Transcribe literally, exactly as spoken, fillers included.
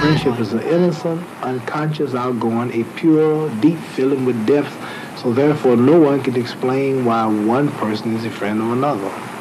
Friendship is an innocent, unconscious, outgoing, a pure, deep feeling with depth, so therefore no one can explain why one person is a friend of another.